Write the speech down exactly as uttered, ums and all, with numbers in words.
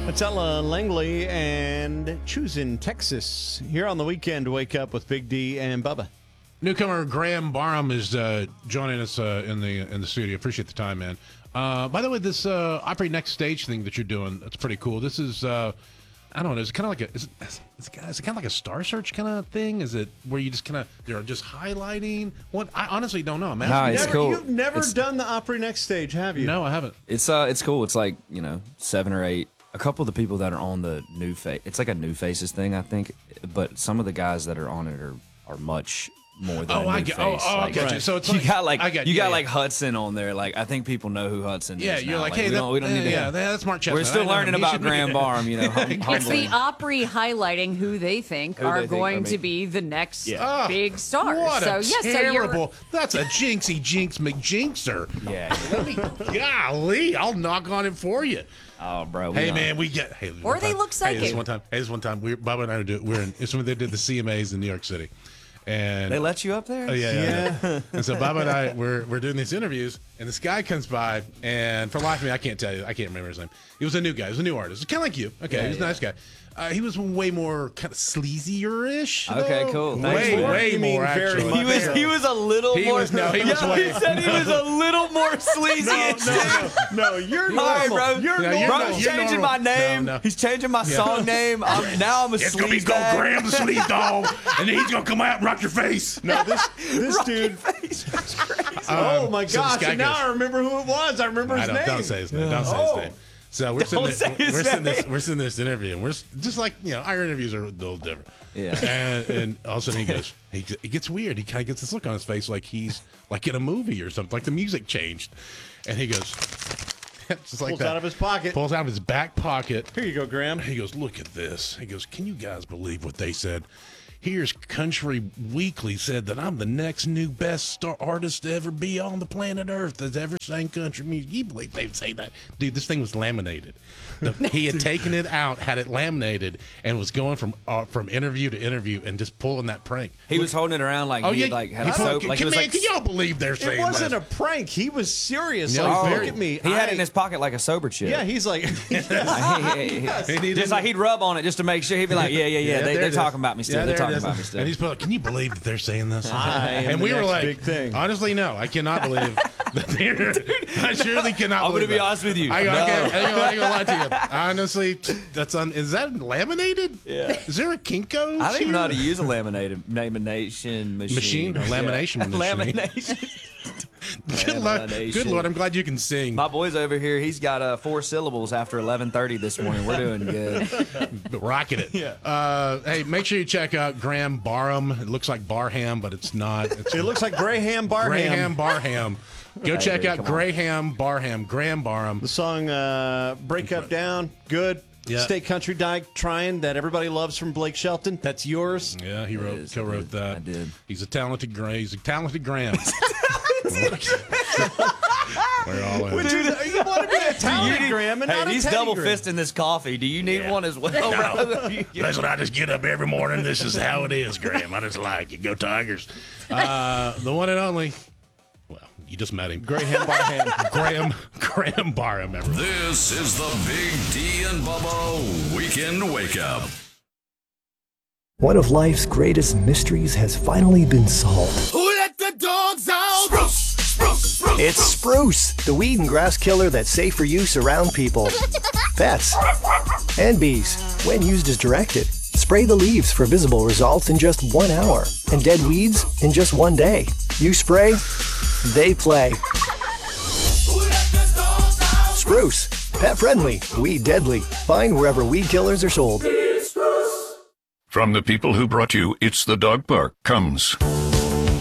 It's Ella Langley and Choosing Texas. Here on the weekend, wake up with Big D and Bubba. Newcomer Graham Barham is uh, joining us uh, in the in the studio. Appreciate the time, man. Uh, by the way, this uh, Opry Next Stage thing that you're doing, that's pretty cool. This is, uh, I don't know, is it kind of like a, is it, is it, is it kind of like a Star Search kind of thing? Is it where you just kind of, you're just highlighting? What? I honestly don't know. I'm asking Nah, you. it's Never- cool. You've never It's- done the Opry Next Stage, have you? No, I haven't. It's uh, it's cool. It's like, you know, seven or eight. A couple of the people that are on the new face, it's like a new faces thing, I think. But some of the guys that are on it are, are much more than Oh, a new I get, face. oh, oh, I like, get you. So it's you like, got like I get, you yeah, got yeah. like Hudson on there. Like I think people know who Hudson Yeah, is. you're now. like, we hey, that, don't, we don't need to. yeah, that's Mark Chestnut. We're still I know learning him. He about should be Graham there. Barham, you know. hum- It's humbling. the Opry highlighting who they think Who are they think, going I mean- to be the next Ah, big star. What so a yes, terrible. so That's a jinxy jinx McJinxer. Yeah. Let me, golly, I'll knock on it for you. Oh, bro. we Hey don't- man, we get. Hey, Or one they time- look Hey, this psychic. one time. Hey, this one time. We, Bubba and I were doing. We're in. It's when they did the C M As in New York City, and They let you up there? Oh, yeah, yeah, yeah. And so Bubba and I we're we're doing these interviews, and this guy comes by, and for life of me, I can't tell you, I can't remember his name. He was a new guy. He was a new artist, kind of like you. Okay, Yeah, he was yeah. a nice guy. Uh, he was way more kind of sleazier-ish. Okay, though. cool. Thanks, Way, man. way You mean more very actually. much He was so. he was a little He more. was- no, he was Yo, way- he said he was a little more sleazy. No, no, no, no, you're All right, normal. bro. You're No, normal. you're Bro, not- he's you're changing normal. my name. No, no. He's changing my song name. I'm, now I'm a It's gonna be sleaze called bag. Graham the Sleaze Dog, and then he's gonna come out and rock your face. No, this this Rock dude. your face. That's crazy. Oh Um, my so this gosh! guy And now goes- I remember who it was. I remember I his don't, name. don't say his name. Don't say Oh. his name. So we're sitting, Don't there, say his we're, sitting this, name. we're sitting this interview, and we're s- just like, you know, our interviews are a little different. Yeah. And, and all of a sudden he goes, he, he gets weird. He kind of gets this look on his face like he's like in a movie or something, like the music changed. And he goes, just like Pulls that. out of his pocket. Pulls out of his back pocket. Here you go, Graham. He goes, look at this. He goes, can you guys believe what they said? Here's Country Weekly said that I'm the next new best star artist to ever be on the planet Earth that's ever sang country music. You believe they'd say that? Dude, this thing was laminated. The, he had taken it out, had it laminated, and was going from uh, from interview to interview and just pulling that prank. He was holding it around like Oh, he yeah. had like had he a pulled- soap. can, Like it was man, like can y'all believe they're saying It wasn't that? a prank. He was serious. No, like, very- look at me. he had I- it in his pocket like a sober chip. Yeah, he's like. He- he- just like he'd rub on it just to make sure. He'd be like, yeah, yeah, yeah. they, there they're it is. talking about me still. Yeah, they're there it talking is. about me still. And he's put, can you believe that they're saying this? I am and the we were next like, big thing. honestly, no, I cannot believe that they're. I surely cannot. I'm gonna believe be that. honest with you. I, I, No. can't, I, ain't gonna, I ain't gonna lie to you. Honestly, that's un, is that laminated? Yeah. Is there a Kinko's? I don't even know how to here? use a laminated lamination machine. Machine? A lamination machine. Lamination. Good Lord, good Lord, I'm glad you can sing. My boy's over here. He's got uh, four syllables after eleven thirty this morning. We're doing good. Rocking it. Yeah. Uh, hey, make sure you check out Graham Barham. It looks like Barham, but it's not. It's It looks like Graham Barham. Graham Barham. Go check dude, out come on. Graham Barham. Graham Barham. The song uh, Break Up Down, good. Yeah. State Country Dyke Trying, that everybody loves from Blake Shelton. That's yours. Yeah, he wrote, is, I co-wrote did, that. I did. He's a talented Graham. He's a talented Graham. We're all in. Dude, you want to be a talented Graham and Hey, not a he's Teddy double Graham. fisting this coffee. Do you need Yeah. one as well, bro? That's what I just get up every morning. This is how it is, Graham. I just like it. Go Tigers. Uh, the one and only. Well, you just met him. Graham Barham. Graham Graham Barham. Everyone. This is the Big D and Bubba Weekend Wake Up. One of life's greatest mysteries has finally been solved. Who let the dogs out? Spruce, spruce, spruce. It's Spruce, the weed and grass killer that's safe for use around people, pets, and bees when used as directed. Spray the leaves for visible results in just one hour and dead weeds in just one day. You spray, they play. Who let the dogs out? Spruce, pet friendly, weed deadly. Find wherever weed killers are sold. From the people who brought you It's the Dog Park comes